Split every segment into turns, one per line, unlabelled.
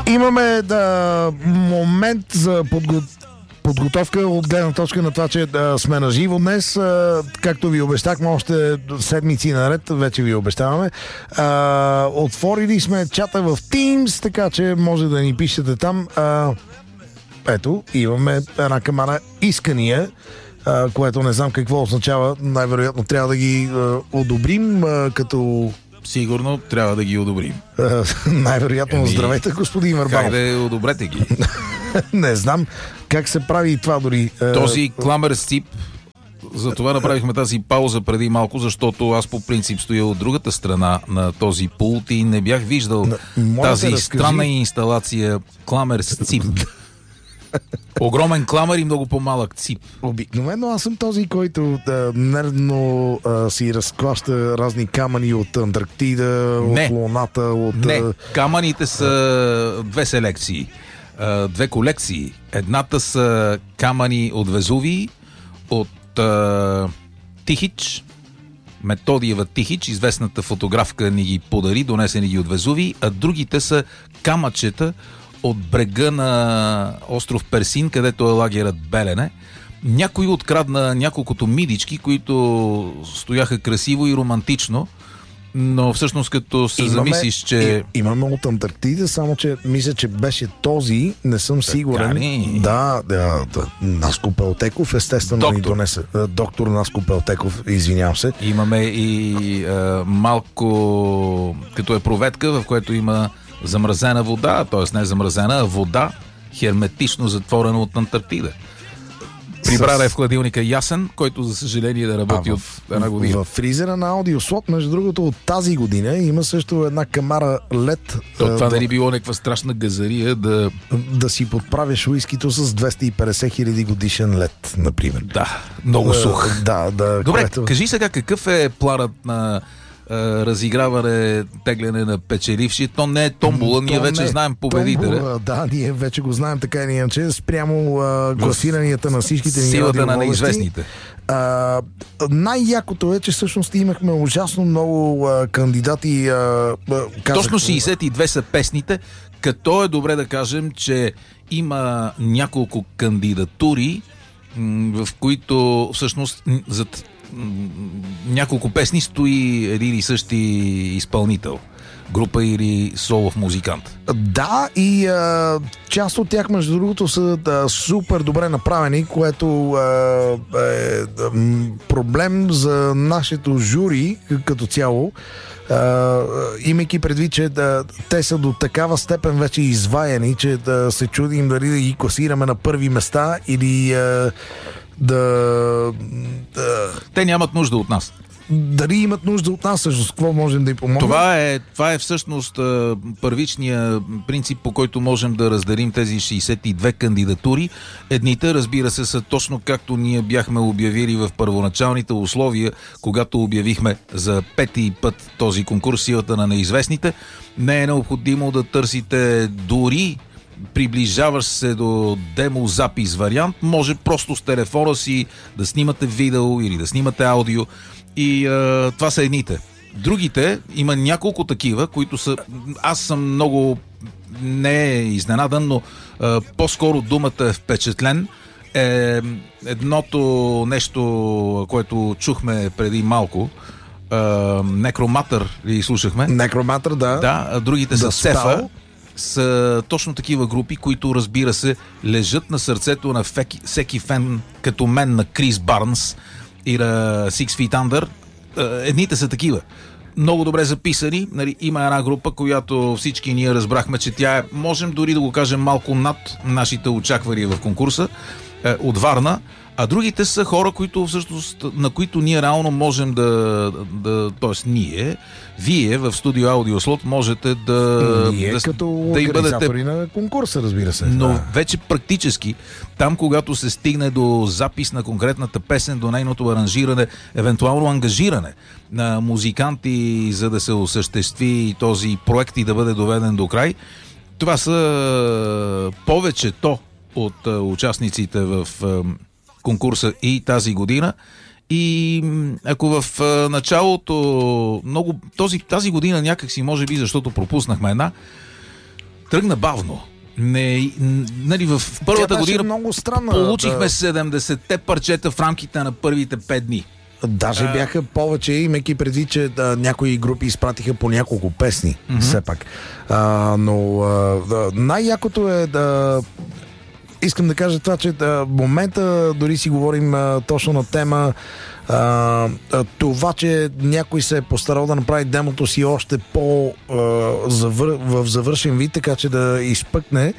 Имаме момент за подготовка от гледна точка на това, че сме на живо днес. Както ви обещахме още седмици наред, вече ви обещаваме. Отворили сме чата в Teams, така че може да ни пишете там. Ето, имаме една камара искания, което не знам какво означава. Най-вероятно трябва да ги одобрим, като...
Сигурно трябва да ги одобрим.
Най-вероятно. Здравейте, господин Върбанов.
Хайде, одобрете ги.
Не знам как се прави това дори.
Този кламер сцип, затова направихме тази пауза преди малко, защото аз по принцип стоя от другата страна на този пулт и не бях виждал тази странна инсталация кламер сцип. Огромен кламер и много по-малък цип.
Обикновено аз съм този, който нервно си разклаща разни камъни от Антарктида, от Луната, от...
Не, камъните са две селекции. Две колекции. Едната са камъни от Везувий, от Тихич, Методиева Тихич, известната фотографка ни ги подари, донесени ги от Везувий, а другите са камъчета от брега на остров Персин, където е лагерът Белене. Някой открадна няколкото мидички, които стояха красиво и романтично, но всъщност като се замислиш, че...
Имаме от Антарктида, само че мисля, че беше този, не съм сигурен. Да, Наско Пелтеков, естествено ни донесе. Доктор Наско Пелтеков, извинявам се.
Имаме и малко като е проветка, в което има замразена вода, т.е. не замразена, а вода, херметично затворена от Антарктида. Прибрана е в хладилника Ясен, който за съжаление да работи от една година.
В фризера на Аудиослот, между другото, от тази година има също една камара LED.
Това дали било някаква страшна газария
да си подправяш уискито с 250 хиляди годишен LED, например.
Да, много сух.
Добре,
кажи сега какъв е планът на разиграване, тегляне на печеливши. То не е томбола, ние вече знаем победителя.
Да, ние вече го знаем така или иначе, спрямо класиранията на всичките ни
силата на неизвестните.
Най-якото е, че всъщност имахме ужасно много кандидати.
Точно 62 са песните, като е добре да кажем, че има няколко кандидатури, в които всъщност зад няколко песни стои един и същи изпълнител, група или солов музикант.
Да, и част от тях, между другото, са супер добре направени, което е проблем за нашето жури като цяло, имайки предвид, че те са до такава степен вече изваяни, че да се чудим дали да ги класираме на първи места или
те нямат нужда от нас.
Дали имат нужда от нас, всъщност, какво можем да им помогнем?
Това е всъщност първичният принцип, по който можем да разделим тези 62 кандидатури. Едните, разбира се, са точно както ние бяхме обявили в първоначалните условия, когато обявихме за пети път този конкурс Силата на неизвестните. Не е необходимо да търсите дори приближаваш се до демозапис вариант, може просто с телефона си да снимате видео или да снимате аудио и това са едните. Другите, има няколко такива, които са... Аз съм много не изненадан, но по-скоро думата е впечатлен. Едното нещо, което чухме преди малко, Некроматър ли слушахме?
Некроматър, да.
Да, а другите са Сефа. Са точно такива групи, които, разбира се, лежат на сърцето на всеки фен, като мен, на Крис Барнс и на Six Feet Under. Едните са такива. Много добре записани. Има една група, която всички ние разбрахме, че тя е, можем дори да го кажем, малко над нашите очаквания в конкурса, от Варна. А другите са хора, които всъщност, на които ние реално можем т.е. вие в студио Аудиослот можете
ние като организатори на конкурса, разбира се.
Но вече практически, там когато се стигне до запис на конкретната песен, до нейното аранжиране, евентуално ангажиране на музиканти, за да се осъществи този проект и да бъде доведен до край, това са повечето от участниците в конкурса и тази година. И ако в началото тази година някак си, може би защото пропуснахме една, тръгна бавно. Нали, в първата година
много странна,
получихме 70-те парчета в рамките на първите 5 дни.
Даже бяха повече, имайки предвид, че някои групи изпратиха по няколко песни, все пак. Но най-якото е да... Искам да кажа това, че в момента дори си говорим точно на тема това, че някой се е постарал да направи демото си още в завършен вид, така че да изпъкне,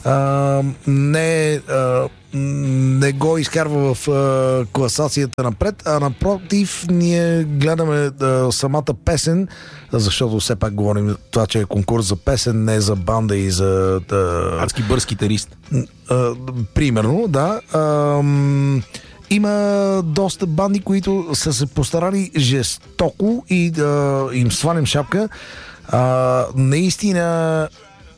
не го изкарва в класацията напред, а напротив, ние гледаме самата песен, защото все пак говорим това, че е конкурс за песен, не за банда и за...
адски бърз китарист.
Примерно, да. Има доста банди, които са се постарали жестоко и да им сванем шапка. Наистина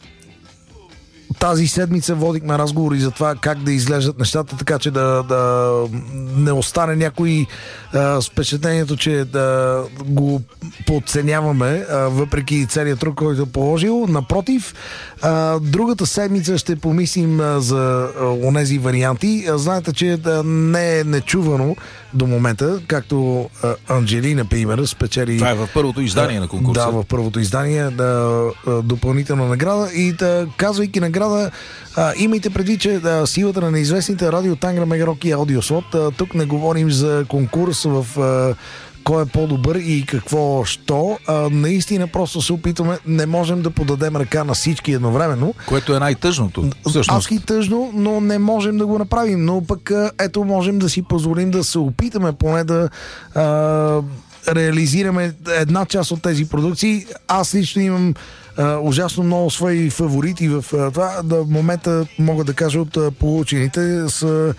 тази седмица водихме разговори за това как да изглеждат нещата, така че да не остане някой с впечатлението, че да го подценяваме, въпреки целият труд, който е положил. Напротив, другата седмица ще помислим за онези варианти. Знаете, че не е нечувано до момента, както Анджели, например, спечели...
Това е в първото издание на конкурса.
Да, в първото издание, допълнителна награда. И казвайки награда, имайте предвид, че силата на неизвестните радио Тангра, Мегарок и Аудиослот. Тук не говорим за конкурс в кой е по-добър и какво що. Наистина просто се опитваме, не можем да подадем ръка на всички едновременно.
Което е най-тъжното.
Адски тъжно, но не можем да го направим. Но пък ето можем да си позволим да се опитаме поне да реализираме една част от тези продукции. Аз лично имам ужасно много свои фаворити в това. В момента мога да кажа от получените са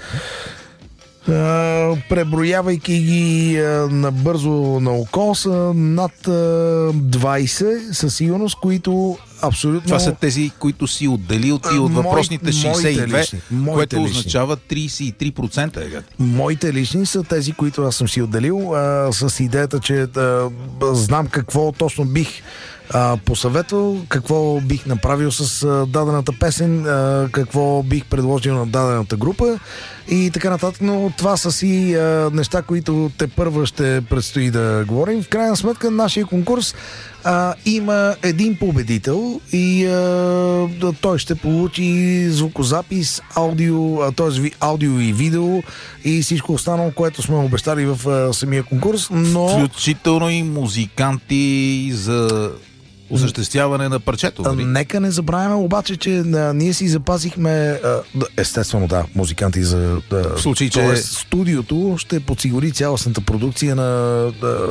преброявайки ги набързо на око, са над 20 със сигурност, които абсолютно...
Това са тези, които си отделил ти от въпросните 62, което означава 33%.
Моите лични са тези, които аз съм си отделил, с идеята, че знам какво точно бих посъветвал, какво бих направил с дадената песен, какво бих предложил на дадената група и така нататък, но това са си неща, които тепърва ще предстои да говорим. В крайна сметка, нашия конкурс има един победител и той ще получи звукозапис, т.е. аудио и видео и всичко останало, което сме обещали в самия конкурс, но...
Включително и музиканти за осъществяване на парчето.
Нека не забравяме обаче, че ние си запазихме естествено, музиканти за...
в случай, че
студиото ще подсигури цялостната продукция на...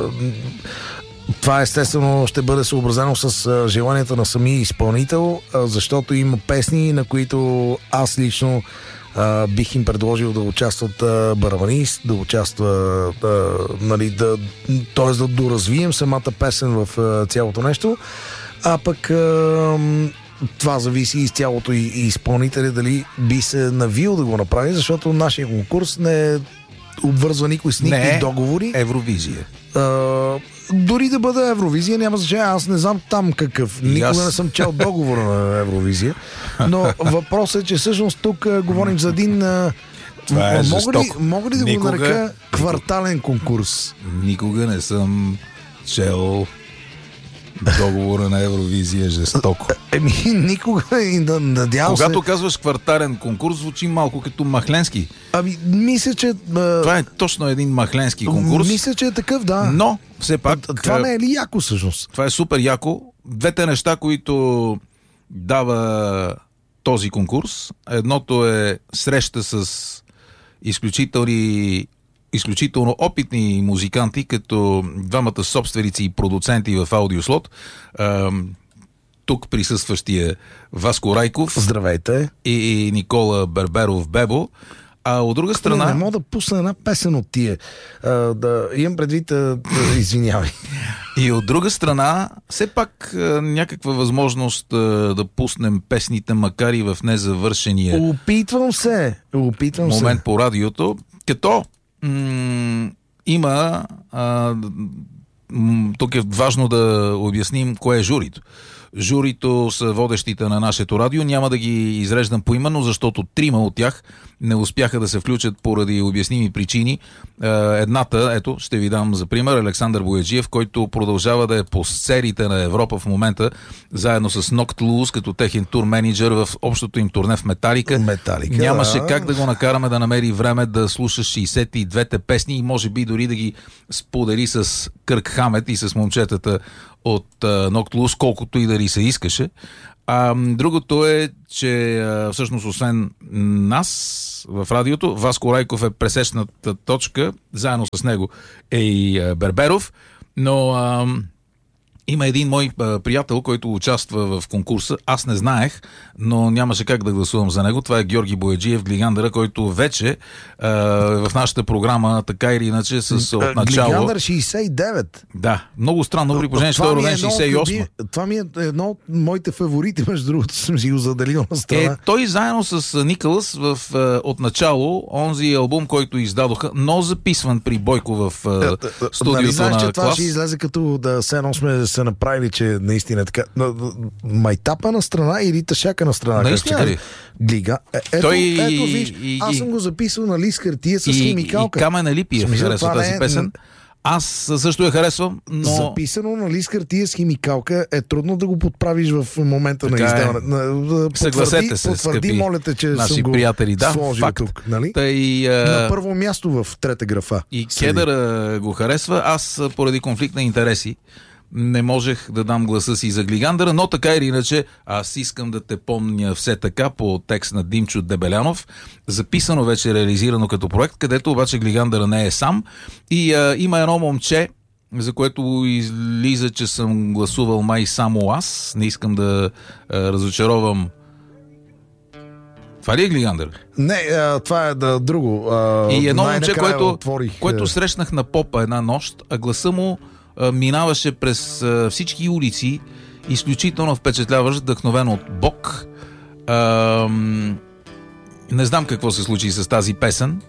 Това естествено ще бъде съобразено с желанията на самия изпълнител, защото има песни, на които аз лично бих им предложил да участват барабанист, да участва т.е. да доразвием самата песен в цялото нещо, а пък това зависи изцялото и изпълнителя дали би се навил да го направи, защото нашия конкурс не обвързва никой с никакви договори.
Евровизия.
Дори да бъде Евровизия, няма значение. Аз не знам там какъв. Никога не съм чел договора на Евровизия. Но въпросът е, че всъщност тук говорим за един... Мога ли да го нарека квартален конкурс?
Никога не съм чел договора на Евровизия жестоко.
Никога и надявам се.
Когато казваш квартален конкурс, звучи малко като махленски.
Мисля, че...
Това е точно един махленски конкурс.
Мисля, че е такъв, да.
Но, все пак...
Това не е ли яко всъщност?
Това е супер яко. Двете неща, които дава този конкурс. Едното е среща с изключително опитни музиканти, като двамата собственици и продуценти в Аудиослот. Тук присъстващия Васко Райков.
Здравейте.
И Никола Берберов Бебо. А от друга страна...
Не мога да пусна една песен от тия. Имам предвид... Извинявай.
И от друга страна, все пак някаква възможност да пуснем песните, макар и в незавършения...
Опитвам се.
Момент по радиото. Като има... тук е важно да обясним кое е журито. Журито са водещите на нашето радио. Няма да ги изреждам поименно, защото 3 от тях не успяха да се включат поради обясними причини. Едната, ето, ще ви дам за пример, Александър Бояджиев, който продължава да е по сцените на Европа в момента, заедно с Knocked Loose, като техен тур менеджер в общото им турне в Металика. Нямаше как да го накараме да намери време да слуша 62-те песни и може би дори да ги сподели с Кърк Хамет и с момчетата от Knocked Loose, колкото и да ли се искаше. Другото е, че всъщност освен нас в радиото, Васко Райков е пресечната точка, заедно с него е и Берберов, но има един мой приятел, който участва в конкурса. Аз не знаех, но нямаше как да гласувам за него. Това е Георги Бояджиев, Глигандъра, който вече в нашата програма, така или иначе, с отначало...
Глигандър 69.
Да, много странно, при положение, че той е роден 68.
Това ми е едно от моите фаворити, между другото, съм си го заделил на страна.
Той заедно с Никълас в отначало, онзи албум, който издадоха, но записван при Бойко в студиото на Клас.
Това ще излезе като да се едно сме се направили, че наистина е така. Майтапа на страна или тъшака на страна?
Наистина ли?
Глига. Ето виж, аз съм го записал на лист хартия с химикалка.
И Камена Липиев харесва тази песен. Аз също я харесвам, но...
Записано на лист хартия с химикалка е трудно да го подправиш в момента на издаване.
Съгласете се, скъпи
молете, че
наши
съм го
приятели. Да,
сложил
факт.
тук. Нали?
На
първо място в трета графа.
И Кедър го харесва. Аз поради конфликт на интереси не можех да дам гласа си за Глигандъра, но така или иначе аз искам да те помня все така по текст на Димчо Дебелянов, записано вече, реализирано като проект, където обаче Глигандъра не е сам и има едно момче, за което излиза, че съм гласувал май само аз. Не искам да разочаровам. Това ли е Глигандър?
Не, това е друго.
И едно момче, което срещнах на попа една нощ, а гласа му минаваше през всички улици, изключително впечатляващ, вдъхновен от Бог. Не знам какво се случи с тази песен.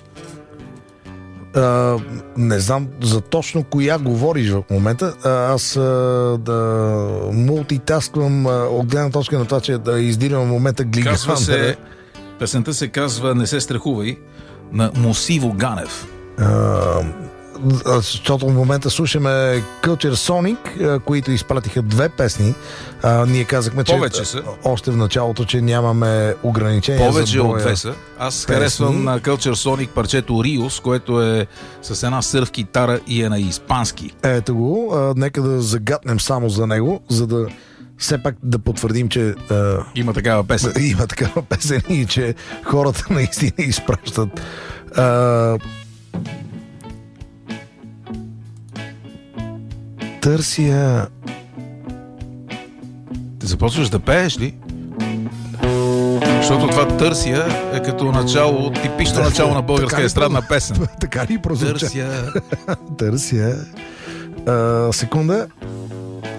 Не знам за точно коя говориш в момента. Аз да мултитасквам от гледна точка на това, че да издирам в момента Глигандър.
Песента се казва "Не се страхувай" на Мусиво Ганев.
Защото в момента слушаме Culture Sonic, които изпратиха 2 песни. Ние казахме, че още в началото, че нямаме ограничения.
Повече
за броя
от 2 са. Аз харесвам на Culture Sonic парчето Риос, което е с една сърф китара и е на испански.
Ето го, нека да загатнем само за него, за да все пак да потвърдим, че
има такава песен.
Има такава песен и че хората наистина изпращат. Търся.
Ти започваш да пееш ли? Защото това "Търся" е като начало, типично начало на българска естрадна песен.
Така ли прозвуча?
Търся.
Търся. Секунда.